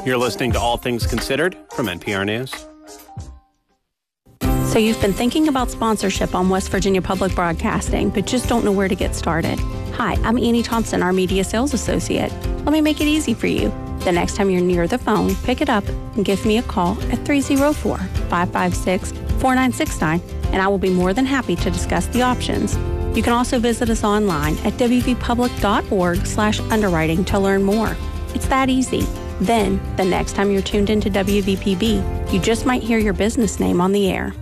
You're listening to All Things Considered from NPR News. So you've been thinking about sponsorship on West Virginia Public Broadcasting, but just don't know where to get started. Hi, I'm Annie Thompson, our Media Sales Associate. Let me make it easy for you. The next time you're near the phone, pick it up and give me a call at 304-556-4969, and I will be more than happy to discuss the options. You can also visit us online at wvpublic.org/underwriting to learn more. It's that easy. Then, the next time you're tuned into WVPB, you just might hear your business name on the air.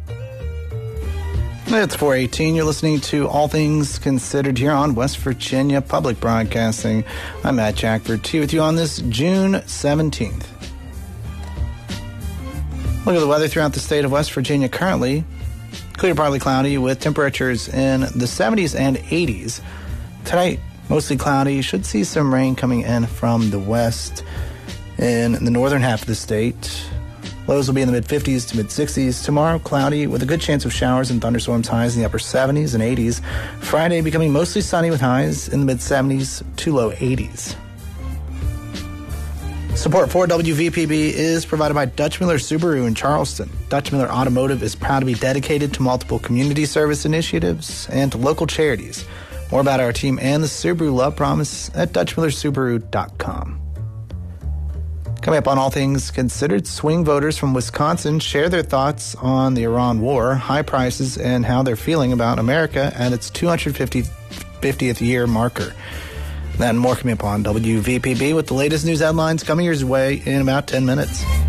It's 4:18. You're listening to All Things Considered here on West Virginia Public Broadcasting. I'm Matt Jackford, too, with you on this June 17th. Look at the weather throughout the state of West Virginia currently. Clear, partly cloudy with temperatures in the 70s and 80s. Tonight, mostly cloudy. Should see some rain coming in from the west in the northern half of the state. Lows will be in the mid-50s to mid-60s. Tomorrow, cloudy with a good chance of showers and thunderstorms, highs in the upper 70s and 80s. Friday, becoming mostly sunny with highs in the mid-70s to low 80s. Support for WVPB is provided by Dutch Miller Subaru in Charleston. Dutch Miller Automotive is proud to be dedicated to multiple community service initiatives and to local charities. More about our team and the Subaru Love Promise at DutchMillerSubaru.com. Coming up on All Things Considered, swing voters from Wisconsin share their thoughts on the Iran war, high prices, and how they're feeling about America at its 250th year marker. That and more coming up on WVPB with the latest news headlines coming your way in about 10 minutes.